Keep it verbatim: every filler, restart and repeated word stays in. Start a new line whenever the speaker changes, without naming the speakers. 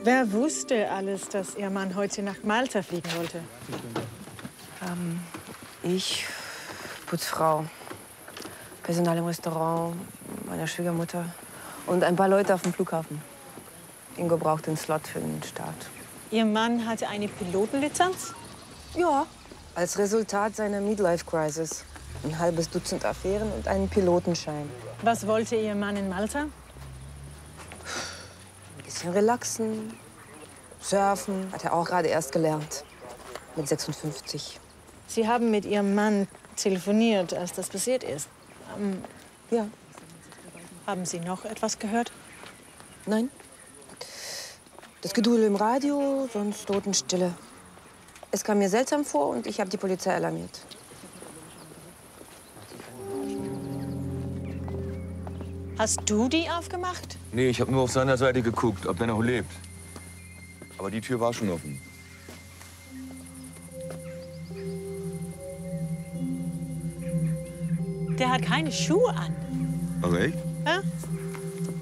Wer wusste alles, dass Ihr Mann heute nach Malta fliegen wollte?
Ähm, ich, Putzfrau, Personal im Restaurant, meiner Schwiegermutter und ein paar Leute auf dem Flughafen. Ingo braucht den Slot für den Start.
Ihr Mann hatte eine Pilotenlizenz?
Ja, als Resultat seiner Midlife-Crisis. Ein halbes Dutzend Affären und einen Pilotenschein.
Was wollte Ihr Mann in Malta?
Ein bisschen relaxen, surfen. Hat er auch gerade erst gelernt. Mit sechsundfünfzig.
Sie haben mit Ihrem Mann telefoniert, als das passiert ist. Ähm,
ja.
Haben Sie noch etwas gehört?
Nein. Das Gedudel im Radio, sonst Totenstille. Es kam mir seltsam vor und ich habe die Polizei alarmiert.
Hast du die aufgemacht?
Nee, ich habe nur auf seiner Seite geguckt, ob der noch lebt. Aber die Tür war schon offen.
Der hat keine Schuhe an.
Ach echt?
Ja?